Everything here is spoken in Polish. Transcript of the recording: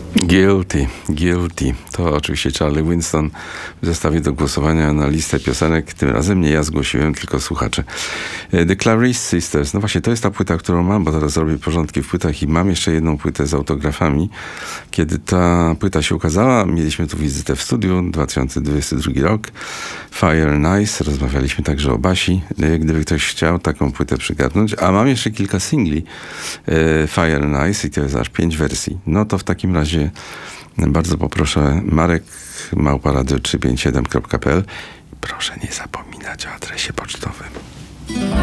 Guilty. To oczywiście Charlie Winston w zestawie do głosowania na listę piosenek. Tym razem nie ja zgłosiłem, tylko słuchacze. The Clarice Sisters. No właśnie, to jest ta płyta, którą mam, bo teraz robię porządki w płytach i mam jeszcze jedną płytę z autografami. Kiedy ta płyta się ukazała, mieliśmy tu wizytę w studiu, 2022 rok. Fire and Ice. Rozmawialiśmy także o Basi. Gdyby ktoś chciał taką płytę przygarnąć. A mam jeszcze kilka singli Fire and Ice i to jest aż 5 wersji. No to w takim razie bardzo poproszę marek@radio357.pl. Proszę nie zapominać o adresie pocztowym.